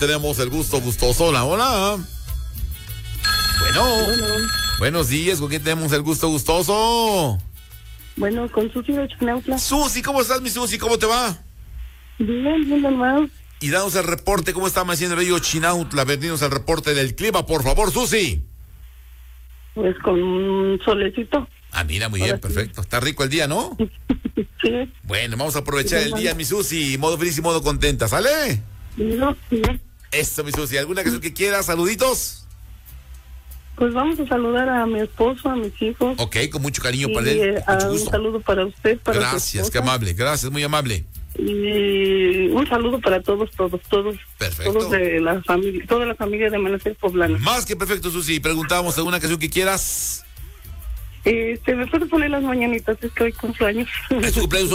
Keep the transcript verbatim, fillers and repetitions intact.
Tenemos el gusto gustoso. Hola, hola. Bueno. Bueno. Buenos días, ¿con quién tenemos el gusto gustoso? Bueno, con Susi de Chinautla. Susi, ¿cómo estás, mi Susi? ¿Cómo te va? Bien, bien, hermano. Y danos el reporte, ¿cómo está amaneciendo el río Chinautla? Venimos el reporte del clima, por favor, Susi. Pues con un solecito. Ah, mira, muy bien, perfecto. Está rico el día, ¿no? Sí. Bueno, vamos a aprovechar el día, mi Susi. Modo feliz y modo contenta, ¿sale? No, sí. Eso, mi Susi. ¿Alguna canción que quieras? ¿Saluditos? Pues vamos a saludar a mi esposo, a mis hijos. Ok, con mucho cariño Y, para él. eh, Mucho un gusto. saludo para usted, para su Gracias, qué esposa. amable. Gracias, muy amable. Y un saludo para todos, todos, todos. Perfecto. Todos de la familia, toda la familia de Amanecer Poblano. Más que perfecto, Susi. Preguntamos alguna canción que quieras. Este, ¿me puede poner las mañanitas? Es que hoy cumpleaños. Es su cumpleaños.